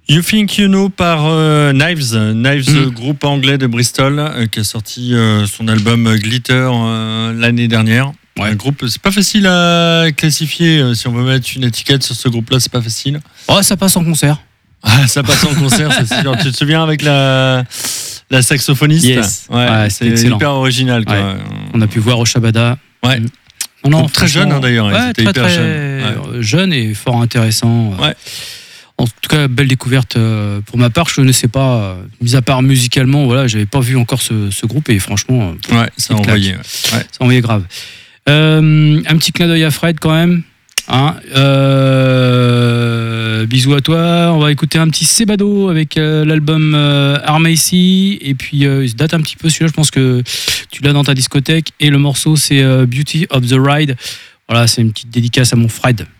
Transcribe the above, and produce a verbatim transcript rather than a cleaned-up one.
You Think You Know par euh, Knives, Knives, Mm. groupe anglais de Bristol, euh, qui a sorti euh, son album Glitter euh, l'année dernière. Ouais. Un groupe, c'est pas facile à classifier. euh, Si on veut mettre une étiquette sur ce groupe-là, c'est pas facile. Oh, ça passe en concert. Ah, ça passe en concert, c'est sûr. Tu te souviens avec la, la saxophoniste? Yes. Ouais, Ouais, c'est excellent. hyper original. Quoi. Ouais. On a pu voir au Shabada. Ouais. Non, non, Donc, très jeune hein, d'ailleurs. Ouais, Ils étaient très, hyper très jeunes. jeune et fort intéressant. Ouais. En tout cas, belle découverte euh, pour ma part. Je ne connaissais pas, euh, mis à part musicalement, voilà, j'avais pas vu encore ce, ce groupe et franchement, euh, ouais, ça a envoyé. Ouais. Ça a envoyé grave. Euh, un petit clin d'œil à Fred quand même. Hein, euh, bisous à toi. On va écouter un petit Sebado avec euh, l'album euh, Armacy. Et puis, euh, il se date un petit peu celui-là. Je pense que tu l'as dans ta discothèque. Et le morceau, c'est euh, Beauty of the Ride. Voilà, c'est une petite dédicace à mon Fred.